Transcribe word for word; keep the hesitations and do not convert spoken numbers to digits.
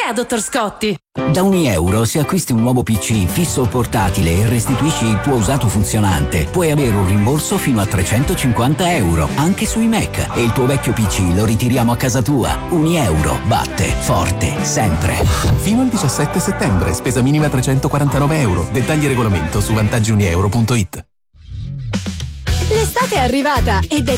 è, dottor Scotti? Da Unieuro, se acquisti un nuovo P C fisso o portatile e restituisci il tuo usato funzionante, puoi avere un rimborso fino a trecentocinquanta euro, anche sui Mac, e il tuo vecchio P C lo ritiriamo a casa tua. Unieuro batte forte sempre. Fino al diciassette settembre, spesa minima trecentoquarantanove euro. Dettagli e regolamento su vantaggi unieuro punto it. L'estate è arrivata ed è